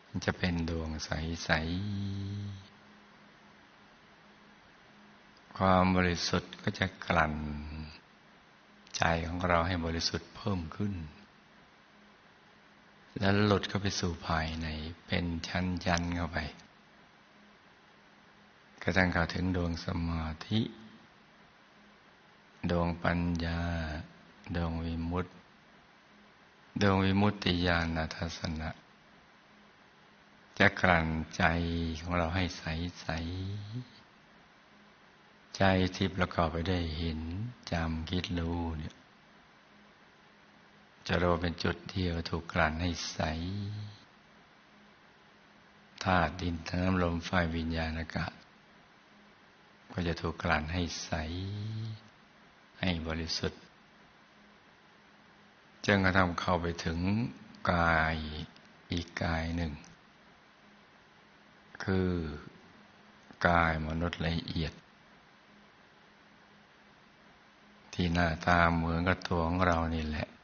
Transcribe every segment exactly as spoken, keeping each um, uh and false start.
มันจะเป็นดวงใสๆความบริสุทธิ์ก็จะกลั่นใจของเราให้บริสุทธิ์เพิ่มขึ้นแล้วหลุดเข้าไปสู่ภายในเป็นชั้นๆเข้าไปกระทั่งเข้าถึงดวงสมาธิดวงปัญญาดวงวิมุตติดวงวิมุตติญาณทัศนะจะกลั่นใจของเราให้ใสๆใจที่ประกอบไปด้วยเห็นจำคิดรู้เนี่ยจะรวมเป็นจุดเดียวถูกกลั่นให้ใสธาตุดินน้ำลมไฟวิญญาณอากาศก็จะถูกกลั่นให้ใสให้บริสุทธิ์จนกระทั่งเข้าไปถึงกายอีกกายหนึ่งคือกายมนุษย์ละเอียดที่หน้าตาเหมือนกับตัวของเรานี่แหละ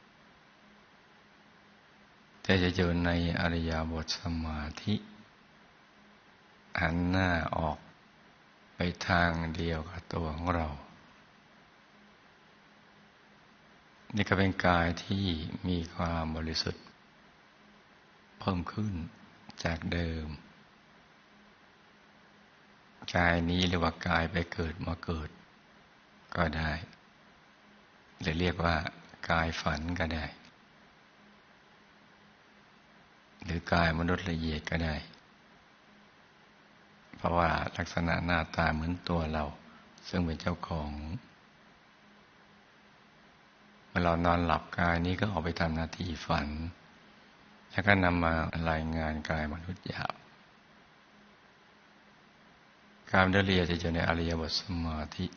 แต่จะอยู่ในอริยบทสมาธิหันหน้าออกไปทางเดียวกับตัวของเรานี่ก็เป็นกายที่มีความบริสุทธิ์เพิ่มขึ้นจากเดิมกายนี้เรียกว่ากายไปเกิดมาเกิดก็ได้หรือเรียกว่ากายฝันก็ได้หรือกายมนุษย์ละเอียดก็ได้เพราะว่าลักษณะหน้าตาเหมือนตัวเราซึ่งเป็นเจ้าของเมื่อเรานอนหลับกายนี้ก็ออกไปทำหน้าที่ฝันแล้วก็นำมารายงานกายมนุษย์หยาบกายมนุษย์ละเอียดจะอยู่ในอริยบทสมาธิ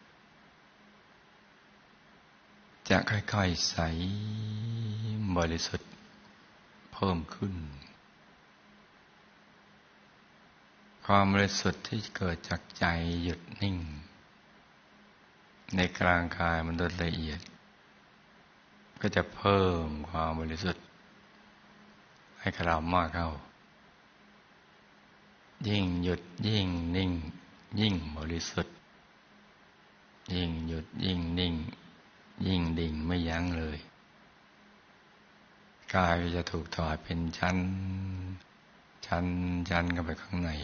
จะค่อยๆใสบริสุทธิ์เพิ่มขึ้นความบริสุทธิ์ที่เกิดจากใจหยุดนิ่งในกลางกายมนุษย์ละเอียดก็จะเพิ่มความบริสุทธิ์ให้กับเรามากเข้ายิ่งหยุดยิ่งนิ่งยิ่งบริสุทธิ์ยิ่งหยุดยิ่งนิ่งยิ่งดิ่งไม่ยั้งเลยกายก็จะถูกถอดเป็นชั้นชั้นชั้นเข้าไปข้างใน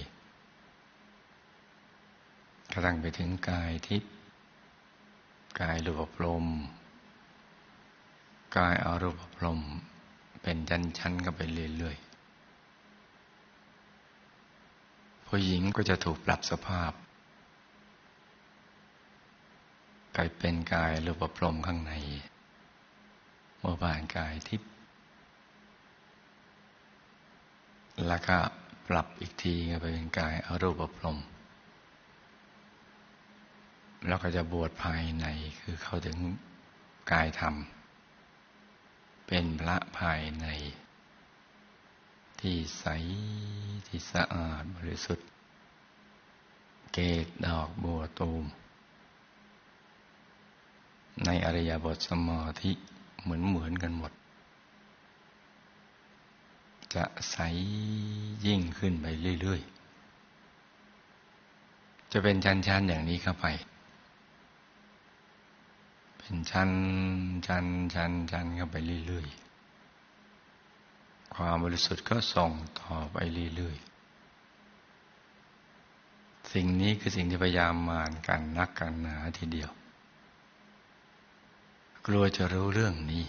กระทั่งไปถึงกายทิพย์กายรูปพรหมกายอรูปพรหมเป็นชั้นๆเข้าไปเรื่อยๆผู้หญิงก็จะถูกปรับสภาพกลายเป็นกายรูปพรหมข้างในเมื่อผ่านกายทิพย์แล้วก็ปรับอีกทีก็ไปเป็นกายอรูปพรหมแล้วก็จะบวชภายในคือเข้าถึงกายธรรมเป็นพระภายในที่ใสที่สะอาดบริสุทธิ์เกศดอกบัวตูมในอริยบทสมาธิเหมือนเหมือนกันหมดจะใสยิ่งขึ้นไปเรื่อยๆจะเป็นชั้นๆอย่างนี้เข้าไปเป็นชั้นชั้นชั้นชั้นเข้าไปเรื่อยๆความบริสุทธิ์ก็ส่งต่อไปเรื่อยๆสิ่งนี้คือสิ่งที่พยายามมารกันนักกันหนาทีเดียวกลัวจะรู้เรื่องนี้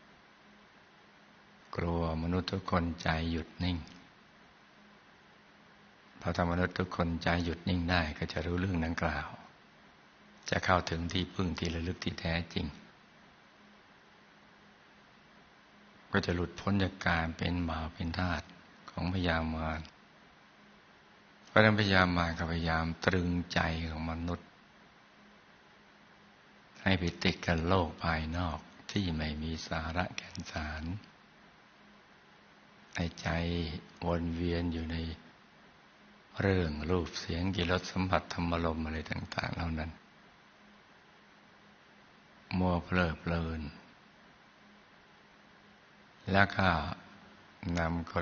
กลัวมนุษย์ทุกคนใจหยุดนิ่งพอถ้ามนุษย์ทุกคนใจหยุดนิ่งได้ก็จะรู้เรื่องดังกล่าวจะเข้าถึงที่พึ่งที่ระลึกที่แท้จริงก็จะหลุดพ้นจากการเป็นบ่าวเป็นทาสของพยามารเพราะนั้นพยามารก็พยายามตรึงใจของมนุษย์ให้ไปติดกับโลกภายนอกที่ไม่มีสาระแก่นสารให้ใจวนเวียนอยู่ในเรื่องรูปเสียงกลิ่นรสสัมผัสธรรมารมณ์อะไรต่างๆเหล่านั้นมัวเพลิดเพลินแล้วก็นำก